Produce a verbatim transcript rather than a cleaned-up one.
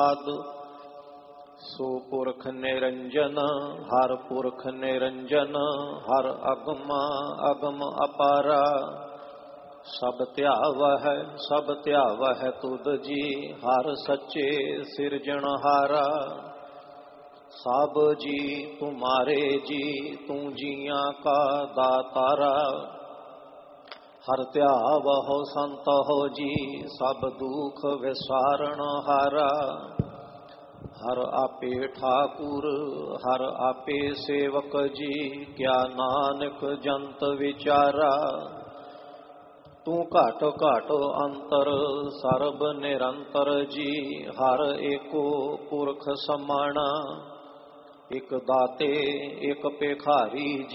ਸੋ ਪੁਰਖ ਨਿਰੰਜਨ ਹਰ ਪੁਰਖ ਨਿਰੰਜਨ ਹਰ ਅਗਮ ਅਗਮ ਅਪਾਰਾ। ਸਭ ਧਿਆਵਹਿ ਸਭ ਧਿਆਵਹਿ ਤੁਧ ਜੀ ਹਰ ਸੱਚੇ ਸਿਰਜਣਹਾਰਾ। ਸਭ ਜੀ ਤੁਮਾਰੇ ਜੀ ਤੂੰ ਜੀਆਂ ਕਾ ਦਾਤਾਰਾ। ਹਰ ਧਿਆਵਹੁ ਸੰਤਹੁ ਜੀ ਸਭ ਦੁਖ ਵਿਸਾਰਨ ਹਾਰਾ। ਹਰ ਆਪੇ ਠਾਕੁਰ ਹਰ ਆਪੇ ਸੇਵਕ ਜੀ ਕਿਆ ਨਾਨਕ ਜੰਤ ਵਿਚਾਰਾ। ਤੂੰ ਘਟ ਘਟ ਅੰਤਰ ਸਰਬ ਨਿਰੰਤਰ ਜੀ ਹਰ ਏਕੋ ਪੁਰਖ ਸਮਾਣਾ। ਇਕ ਦਾਤੇ ਇਕ ਭਿਖਾਰੀ